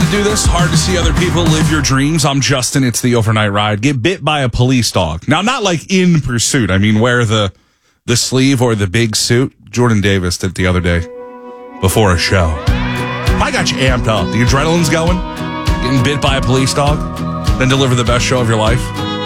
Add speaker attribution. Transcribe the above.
Speaker 1: do this. Hard to see other people live your dreams. I'm Justin. It's the overnight ride. Get bit by a police dog. Now, not like in pursuit. I mean, wear the sleeve or the big suit. Jordan Davis did the other day before a show. I got you amped up. The adrenaline's going. Getting bit by a police dog. Then deliver the best show of your life.